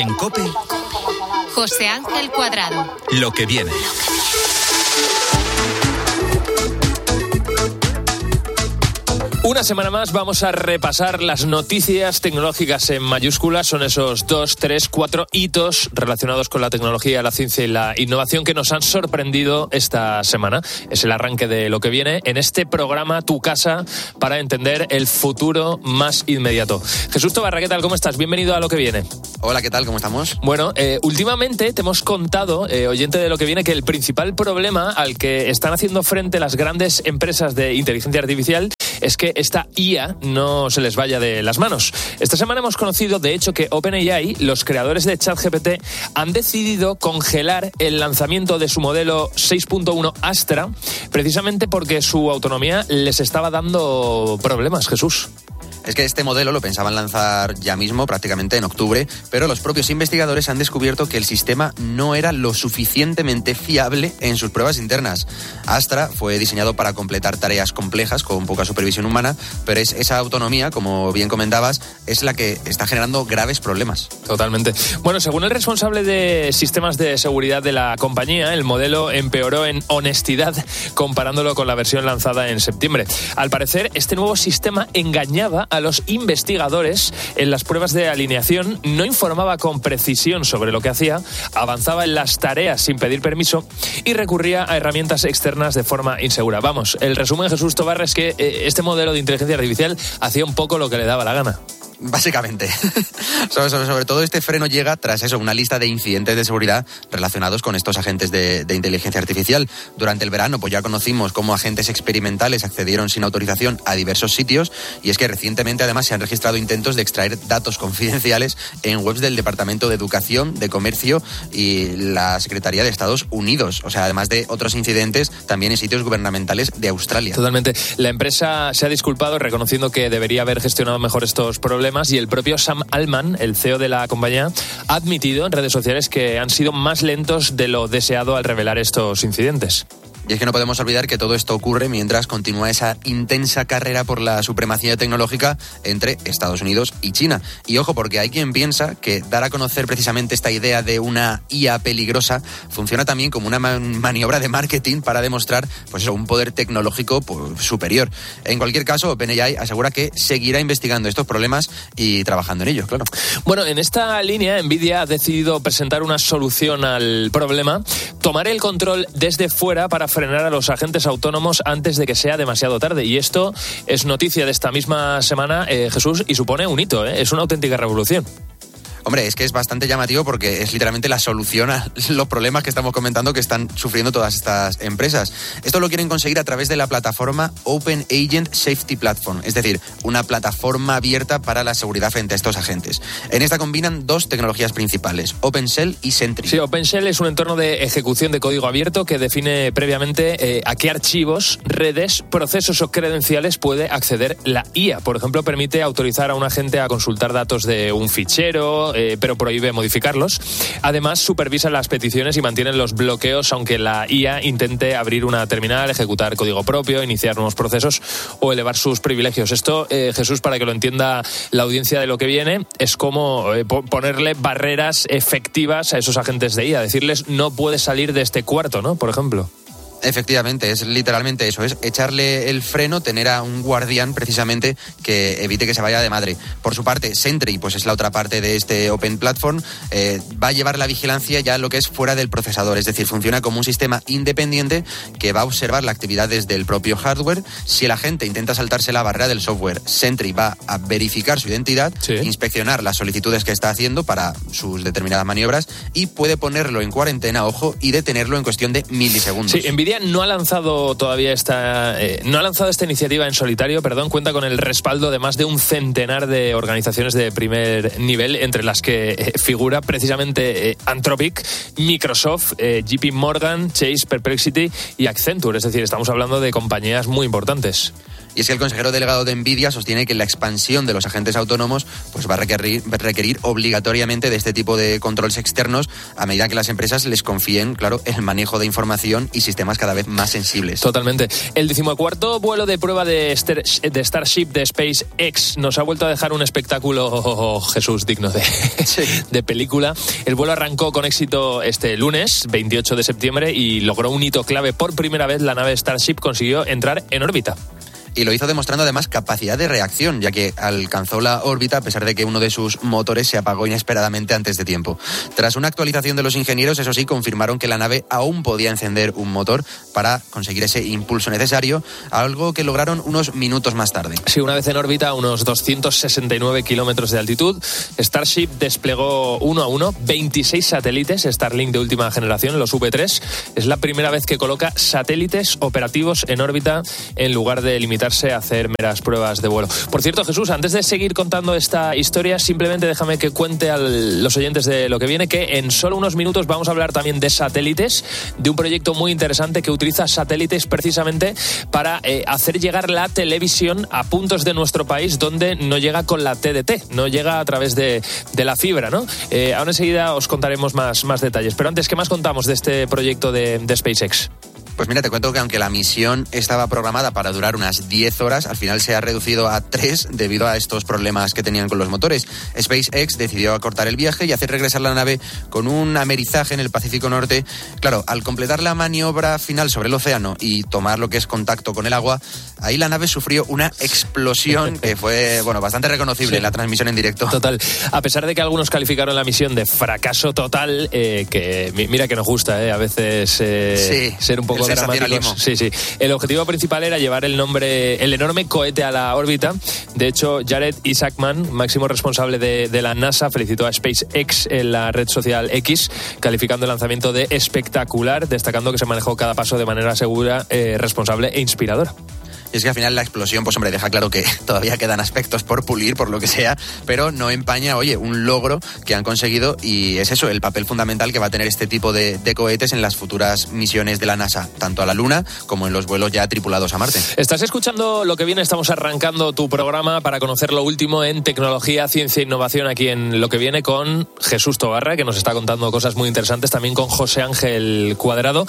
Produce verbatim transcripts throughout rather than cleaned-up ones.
En COPE, José Ángel Cuadrado. Lo que viene. Una semana más vamos a repasar las noticias tecnológicas en mayúsculas. Son esos dos, tres, cuatro hitos relacionados con la tecnología, la ciencia y la innovación que nos han sorprendido esta semana. Es el arranque de lo que viene en este programa Tu Casa para entender el futuro más inmediato. Jesús Tobarra, ¿qué tal? ¿Cómo estás? Bienvenido a Lo que viene. Hola, ¿qué tal? ¿Cómo estamos? Bueno, eh, últimamente te hemos contado, eh, oyente de Lo que viene, que el principal problema al que están haciendo frente las grandes empresas de inteligencia artificial es que esta I A no se les vaya de las manos. Esta semana hemos conocido, de hecho, que OpenAI, los creadores de ChatGPT, han decidido congelar el lanzamiento de su modelo seis punto uno Astra, precisamente porque su autonomía les estaba dando problemas, Jesús. Es que este modelo lo pensaban lanzar ya mismo, prácticamente en octubre, pero los propios investigadores han descubierto que el sistema no era lo suficientemente fiable en sus pruebas internas. Astra fue diseñado para completar tareas complejas con poca supervisión humana, pero es esa autonomía, como bien comentabas, es la que está generando graves problemas. Totalmente. Bueno, según el responsable de sistemas de seguridad de la compañía, el modelo empeoró en honestidad comparándolo con la versión lanzada en septiembre. Al parecer, este nuevo sistema engañaba a los investigadores en las pruebas de alineación, no informaba con precisión sobre lo que hacía, avanzaba en las tareas sin pedir permiso y recurría a herramientas externas de forma insegura. Vamos, el resumen, Jesús Tobarra, es que eh, este modelo de inteligencia artificial hacía un poco lo que le daba la gana. Básicamente. sobre, sobre, sobre todo este freno llega tras eso, una lista de incidentes de seguridad relacionados con estos agentes de, de inteligencia artificial. Durante el verano, pues ya conocimos cómo agentes experimentales accedieron sin autorización a diversos sitios, y es que recientemente además se han registrado intentos de extraer datos confidenciales en webs del Departamento de Educación, de Comercio y la Secretaría de Estados Unidos. O sea, además de otros incidentes, también en sitios gubernamentales de Australia. Totalmente. La empresa se ha disculpado reconociendo que debería haber gestionado mejor estos problemas, y el propio Sam Altman, el C E O de la compañía, ha admitido en redes sociales que han sido más lentos de lo deseado al revelar estos incidentes. Y es que no podemos olvidar que todo esto ocurre mientras continúa esa intensa carrera por la supremacía tecnológica entre Estados Unidos y China. Y ojo, porque hay quien piensa que dar a conocer precisamente esta idea de una I A peligrosa funciona también como una man- maniobra de marketing para demostrar, pues eso, un poder tecnológico pues, superior. En cualquier caso, OpenAI asegura que seguirá investigando estos problemas y trabajando en ellos, claro. Bueno, en esta línea, Nvidia ha decidido presentar una solución al problema: tomar el control desde fuera para frenar a los agentes autónomos antes de que sea demasiado tarde. Y esto es noticia de esta misma semana, eh, Jesús, y supone un hito, ¿eh? Es una auténtica revolución. Hombre, es que es bastante llamativo porque es literalmente la solución a los problemas que estamos comentando que están sufriendo todas estas empresas. Esto lo quieren conseguir a través de la plataforma Open Agent Safety Platform, es decir, una plataforma abierta para la seguridad frente a estos agentes. En esta combinan dos tecnologías principales, OpenShell y Sentry. Sí, OpenShell es un entorno de ejecución de código abierto que define previamente eh, a qué archivos, redes, procesos o credenciales puede acceder la I A. Por ejemplo, permite autorizar a un agente a consultar datos de un fichero, Eh, pero prohíbe modificarlos. Además, supervisa las peticiones y mantiene los bloqueos, aunque la I A intente abrir una terminal, ejecutar código propio, iniciar nuevos procesos o elevar sus privilegios. Esto, eh, Jesús, para que lo entienda la audiencia de Lo que viene, es como eh, ponerle barreras efectivas a esos agentes de I A, decirles no puedes salir de este cuarto, ¿no? Por ejemplo. Efectivamente, es literalmente eso, es echarle el freno, tener a un guardián precisamente que evite que se vaya de madre. Por su parte, Sentry, pues es la otra parte de este Open Platform, eh, va a llevar la vigilancia ya lo que es fuera del procesador, es decir, funciona como un sistema independiente que va a observar la actividad desde el propio hardware. Si el agente intenta saltarse la barrera del software, Sentry va a verificar su identidad, sí. inspeccionar las solicitudes que está haciendo para sus determinadas maniobras y puede ponerlo en cuarentena, ojo, y detenerlo en cuestión de milisegundos. Sí, Nvidia no ha lanzado todavía esta eh, no ha lanzado esta iniciativa en solitario, perdón, cuenta con el respaldo de más de un centenar de organizaciones de primer nivel, entre las que eh, figura precisamente eh, Anthropic, Microsoft, eh, J P Morgan, Chase, Perplexity y Accenture, es decir, estamos hablando de compañías muy importantes. Y es que el consejero delegado de Nvidia sostiene que la expansión de los agentes autónomos pues va a requerir, requerir obligatoriamente de este tipo de controles externos a medida que las empresas les confíen, claro, el manejo de información y sistemas cada vez más sensibles. Totalmente. El decimocuarto vuelo de prueba de, Star, de Starship de SpaceX nos ha vuelto a dejar un espectáculo, oh, oh, oh, Jesús, digno de, sí. de película. El vuelo arrancó con éxito este lunes, veintiocho de septiembre, y logró un hito clave. Por primera vez la nave Starship consiguió entrar en órbita. Y lo hizo demostrando además capacidad de reacción, ya que alcanzó la órbita a pesar de que uno de sus motores se apagó inesperadamente antes de tiempo. Tras una actualización de los ingenieros, eso sí, confirmaron que la nave aún podía encender un motor para conseguir ese impulso necesario, algo que lograron unos minutos más tarde. Sí, una vez en órbita, a unos doscientos sesenta y nueve kilómetros de altitud, Starship desplegó uno a uno veintiséis satélites Starlink de última generación, los V tres. Es la primera vez que coloca satélites operativos en órbita en lugar de limitar a hacer meras pruebas de vuelo. Por cierto, Jesús, antes de seguir contando esta historia, simplemente déjame que cuente a los oyentes de lo que viene, que en solo unos minutos vamos a hablar también de satélites, de un proyecto muy interesante que utiliza satélites precisamente para eh, hacer llegar la televisión a puntos de nuestro país donde no llega con la T D T, no llega a través de, de la fibra, ¿no? Eh, ahora enseguida os contaremos más, más detalles. Pero antes, ¿qué más contamos de este proyecto de, de SpaceX? Pues mira, te cuento que aunque la misión estaba programada para durar unas diez horas, al final se ha reducido a tres debido a estos problemas que tenían con los motores. SpaceX decidió acortar el viaje y hacer regresar la nave con un amerizaje en el Pacífico Norte. Claro, al completar la maniobra final sobre el océano y tomar lo que es contacto con el agua, ahí la nave sufrió una explosión que fue, bueno, bastante reconocible sí. en la transmisión en directo. Total. A pesar de que algunos calificaron la misión de fracaso total, eh, que mira que nos gusta, eh, a veces eh, sí, ser un poco dramáticos. Sí, sí. El objetivo principal era llevar el nombre, el enorme cohete a la órbita. De hecho, Jared Isaacman, máximo responsable de, de la NASA, felicitó a SpaceX en la red social X, calificando el lanzamiento de espectacular, destacando que se manejó cada paso de manera segura, eh, responsable e inspiradora. Y es que al final la explosión, pues hombre, deja claro que todavía quedan aspectos por pulir, por lo que sea, pero no empaña, oye, un logro que han conseguido, y es eso, el papel fundamental que va a tener este tipo de, de cohetes en las futuras misiones de la NASA, tanto a la Luna como en los vuelos ya tripulados a Marte. Estás escuchando Lo que viene, estamos arrancando tu programa para conocer lo último en tecnología, ciencia e innovación aquí en Lo que viene con Jesús Tobarra, que nos está contando cosas muy interesantes, también con José Ángel Cuadrado.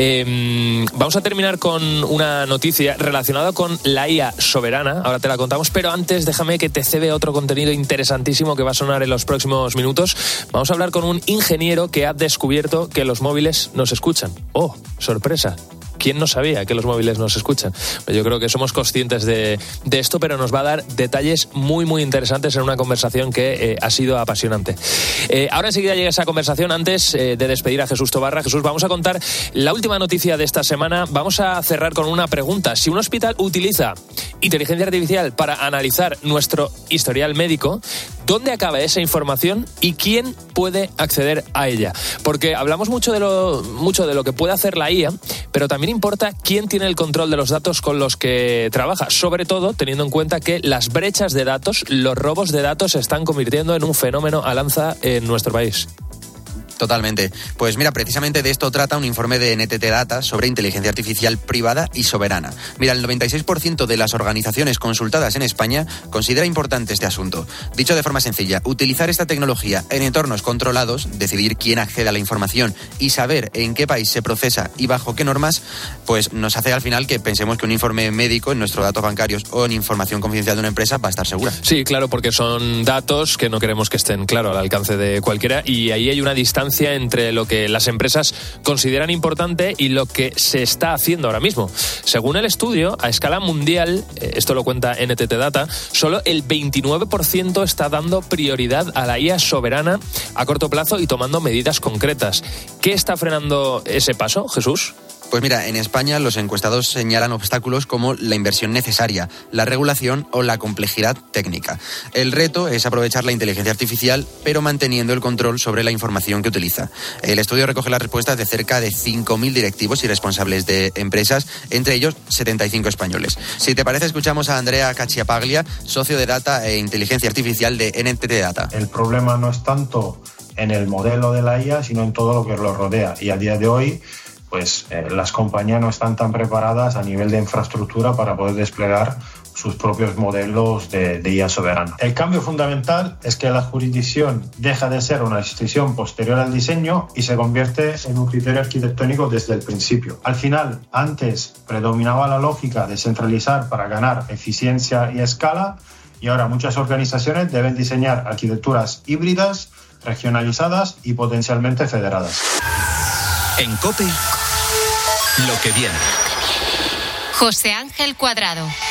Eh, vamos a terminar con una noticia relacionada con la I A soberana, ahora te la contamos, pero antes déjame que te cebe otro contenido interesantísimo que va a sonar en los próximos minutos. Vamos a hablar con un ingeniero que ha descubierto que los móviles nos escuchan. ¡Oh, sorpresa! ¿Quién no sabía que los móviles nos escuchan? Yo creo que somos conscientes de, de esto, pero nos va a dar detalles muy, muy interesantes en una conversación que eh, ha sido apasionante. Eh, ahora enseguida llega esa conversación. Antes eh, de despedir a Jesús Tobarra, Jesús, vamos a contar la última noticia de esta semana. Vamos a cerrar con una pregunta. Si un hospital utiliza inteligencia artificial para analizar nuestro historial médico, ¿dónde acaba esa información y quién puede acceder a ella? Porque hablamos mucho de lo, mucho de lo que puede hacer la I A, pero también importa quién tiene el control de los datos con los que trabaja, sobre todo teniendo en cuenta que las brechas de datos, los robos de datos se están convirtiendo en un fenómeno al alza en nuestro país. Totalmente. Pues mira, precisamente de esto trata un informe de N T T Data sobre inteligencia artificial privada y soberana. Mira, el noventa y seis por ciento de las organizaciones consultadas en España considera importante este asunto. Dicho de forma sencilla, utilizar esta tecnología en entornos controlados, decidir quién accede a la información y saber en qué país se procesa y bajo qué normas, pues nos hace al final que pensemos que un informe médico en nuestros datos bancarios o en información confidencial de una empresa va a estar segura. Sí, claro, porque son datos que no queremos que estén, claro, al alcance de cualquiera, y ahí hay una distancia entre lo que las empresas consideran importante y lo que se está haciendo ahora mismo. Según el estudio, a escala mundial, esto lo cuenta N T T Data, solo el veintinueve por ciento está dando prioridad a la I A soberana a corto plazo y tomando medidas concretas. ¿Qué está frenando ese paso, Jesús? Pues mira, en España los encuestados señalan obstáculos como la inversión necesaria, la regulación o la complejidad técnica. El reto es aprovechar la inteligencia artificial, pero manteniendo el control sobre la información que utiliza. El estudio recoge las respuestas de cerca de cinco mil directivos y responsables de empresas, entre ellos setenta y cinco españoles. Si te parece, escuchamos a Andrea Cacciapaglia, socio de Data e Inteligencia Artificial de N T T Data. El problema no es tanto en el modelo de la I A, sino en todo lo que lo rodea. Y a día de hoy, pues eh, las compañías no están tan preparadas a nivel de infraestructura para poder desplegar sus propios modelos de, de I A soberana. El cambio fundamental es que la jurisdicción deja de ser una decisión posterior al diseño y se convierte en un criterio arquitectónico desde el principio. Al final, antes predominaba la lógica de centralizar para ganar eficiencia y escala, y ahora muchas organizaciones deben diseñar arquitecturas híbridas, regionalizadas y potencialmente federadas. En COPE, lo que viene. José Ángel Cuadrado.